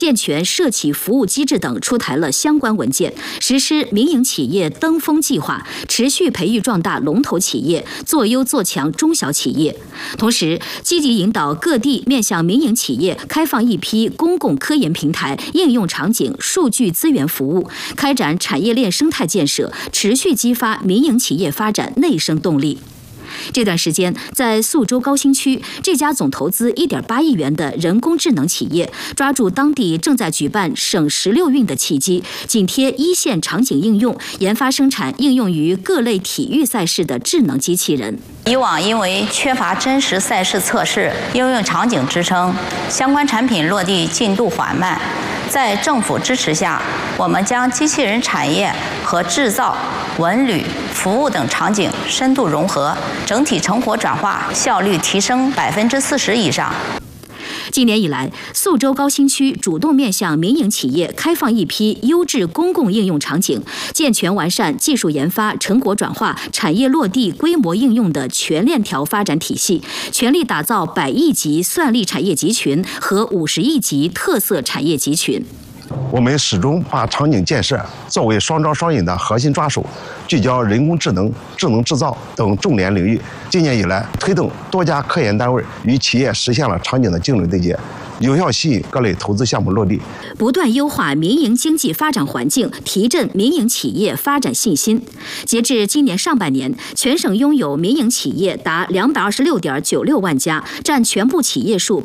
健全社企服务机制等出台了相关文件，实施民营企业登峰计划，持续培育壮大龙头企业，做优做强中小企业。同时，积极引导各地面向民营企业开放一批公共科研平台、应用场景、数据资源服务，开展产业链生态建设，持续激发民营企业发展内生动力。这段时间，在宿州高新区，这家总投资1.8亿元的人工智能企业，抓住当地正在举办省16运的契机，紧贴一线场景应用，研发生产应用于各类体育赛事的智能机器人。 以往因为缺乏真实赛事测试、应用场景支撑，相关产品落地进度缓慢。在政府支持下，我们将机器人产业和制造、文旅、服务等场景深度融合，整体成果转化效率提升40%以上。 今年以来，宿州高新区主动面向民营企业开放一批优质公共应用场景，健全完善技术研发、成果转化、产业落地、规模应用的全链条发展体系，全力打造100亿级算力产业集群和50亿级特色产业集群。 我们始终把场景建设作为双招双引的核心抓手，聚焦人工智能、智能制造等重点领域。今年以来，推动多家科研单位与企业实现了场景的精准对接，有效吸引各类投资项目落地， 不断优化民营经济发展环境，提振民营企业发展信心。截至今年上半年，全省拥有民营企业达226.96万家，占全部企业数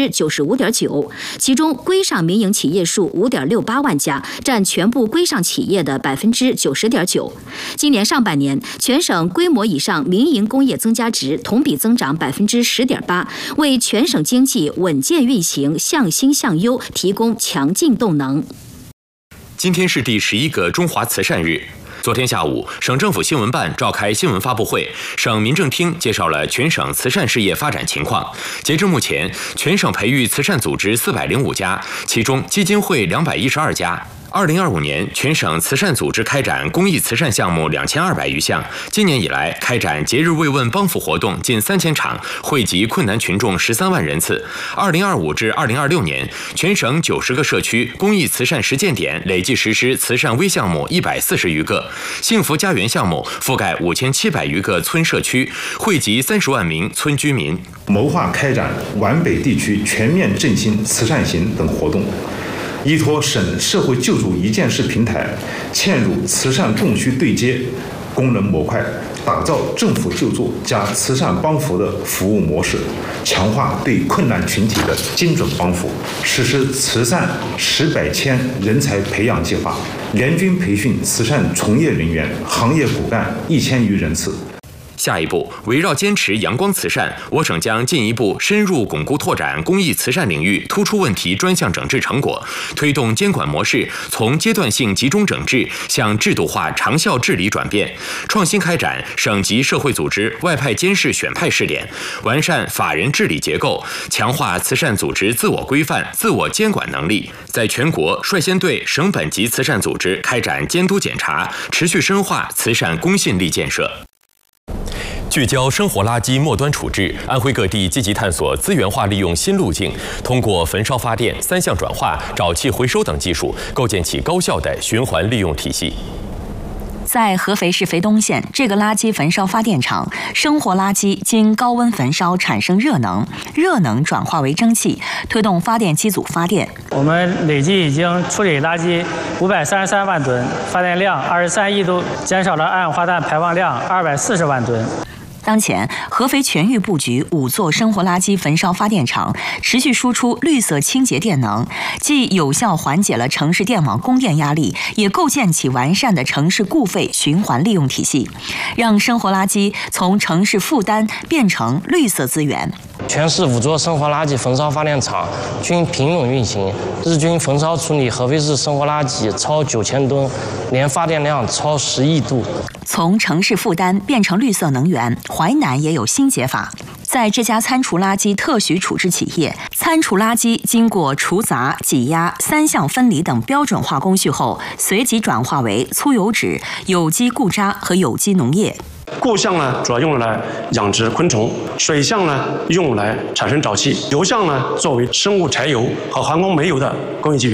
95.9%，其中规上民营企业数5.68万家，占全部规上企业的90.9%。今年上半年，全省规模以上民营工业增加值同比增长10.8%，为全省经济稳健运行、向新向优提供强劲动能。 今天是第11个中华慈善日。昨天下午，省政府新闻办召开新闻发布会，省民政厅介绍了全省慈善事业发展情况。截至目前，全省培育慈善组织405家，其中基金会212家。2025年，全省慈善组织开展公益慈善项目2200余项。今年以来，开展节日慰问帮扶活动近3000场，惠及困难群众13万人次。2025至2026年，全省90个社区公益慈善实践点累计实施慈善微项目140余个，幸福家园项目覆盖5700余个村社区，惠及30万名村居民。 谋划开展皖北地区全面振兴慈善行等活动。依托省社会救助一件事平台，嵌入慈善供需对接功能模块，打造政府救助加慈善帮扶的服务模式，强化对困难群体的精准帮扶，实施慈善10百千人才培养计划，联军培训慈善从业人员、行业骨干1000余人次。 下一步，围绕坚持阳光慈善，我省将进一步深入巩固拓展公益慈善领域突出问题专项整治成果，推动监管模式从阶段性集中整治向制度化长效治理转变，创新开展省级社会组织外派监事选派试点，完善法人治理结构，强化慈善组织自我规范、自我监管能力，在全国率先对省本级慈善组织开展监督检查，持续深化慈善公信力建设。聚焦生活垃圾末端处置，安徽各地积极探索资源化利用新路径，通过焚烧发电、3项转化、沼气回收等技术，构建起高效的循环利用体系。 在合肥市肥东县，这个垃圾焚烧发电厂，生活垃圾经高温焚烧产生热能，热能转化为蒸汽，推动发电机组发电。 我们累计已经处理垃圾533万吨，发电量23亿度，减少了二氧化碳排放量240万吨。 当前，合肥全域布局5座生活垃圾焚烧发电厂，持续输出绿色清洁电能，既有效缓解了城市电网供电压力，也构建起完善的城市固废循环利用体系，让生活垃圾从城市负担变成绿色资源。 全市5座生活垃圾焚烧发电厂均平稳运行，日均焚烧处理合肥市生活垃圾超9000吨，年发电量超10亿度。 从城市负担变成绿色能源，淮南也有新解法。在这家餐厨垃圾特许处置企业，餐厨垃圾经过除杂、挤压、3项分离等标准化工序后，随即转化为粗油脂、有机固渣和有机农液。 固项呢主要用来养殖昆虫，水项呢用来产生沼气，油项呢作为生物柴油和航空煤油的工业基源。